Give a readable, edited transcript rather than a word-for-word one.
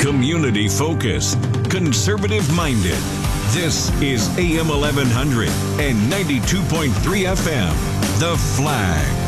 Community focused, conservative minded. This is AM 1100 and 92.3 FM. The Flag.